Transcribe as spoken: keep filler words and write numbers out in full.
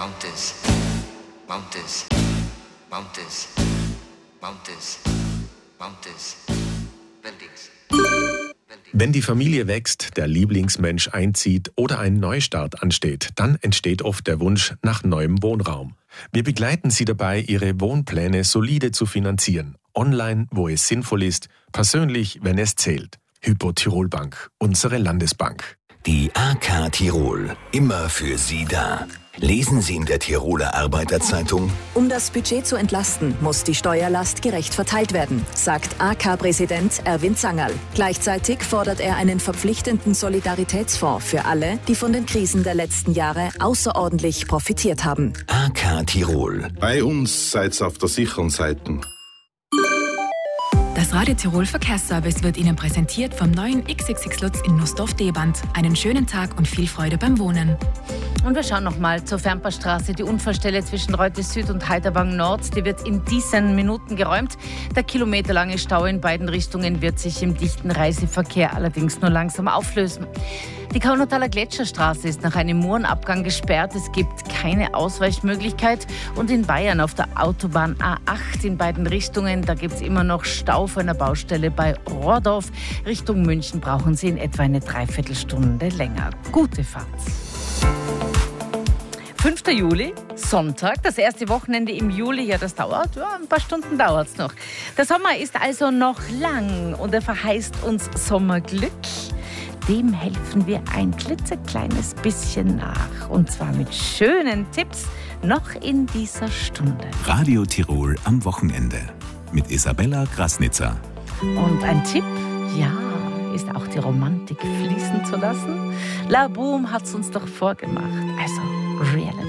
Mountains, mountains, mountains, mountains, mountains, buildings. Wenn die Familie wächst, der Lieblingsmensch einzieht oder ein Neustart ansteht, dann entsteht oft der Wunsch nach neuem Wohnraum. Wir begleiten Sie dabei, Ihre Wohnpläne solide zu finanzieren. Online, wo es sinnvoll ist, persönlich, wenn es zählt. Hypo Tirol Bank, unsere Landesbank. Die A K Tirol, immer für Sie da. Lesen Sie in der Tiroler Arbeiterzeitung: Um das Budget zu entlasten, muss die Steuerlast gerecht verteilt werden, sagt A K-Präsident Erwin Zangerl. Gleichzeitig fordert er einen verpflichtenden Solidaritätsfonds für alle, die von den Krisen der letzten Jahre außerordentlich profitiert haben. A K Tirol. Bei uns seid ihr auf der sicheren Seite. Das Radio Tirol Verkehrsservice wird Ihnen präsentiert vom neuen X X X Lutz in Nussdorf-Deband. Einen schönen Tag und viel Freude beim Wohnen. Und wir schauen nochmal zur Fernpassstraße. Die Unfallstelle zwischen Reute Süd und Heiderbang Nord, die wird in diesen Minuten geräumt. Der kilometerlange Stau in beiden Richtungen wird sich im dichten Reiseverkehr allerdings nur langsam auflösen. Die Kaunataler Gletscherstraße ist nach einem Murenabgang gesperrt. Es gibt keine Ausweichmöglichkeit. Und in Bayern auf der Autobahn A acht in beiden Richtungen, da gibt es immer noch Stau vor einer Baustelle bei Rohrdorf. Richtung München brauchen Sie in etwa eine Dreiviertelstunde länger. Gute Fahrt. fünfter Juli, Sonntag, das erste Wochenende im Juli. Ja, das dauert, ja, ein paar Stunden dauert es noch. Der Sommer ist also noch lang und er verheißt uns Sommerglück. Dem helfen wir ein klitzekleines bisschen nach. Und zwar mit schönen Tipps noch in dieser Stunde. Radio Tirol am Wochenende mit Isabella Krasnitzer. Und ein Tipp, ja, ist auch die Romantik fließen zu lassen. La Boom hat es uns doch vorgemacht. Also, Reality.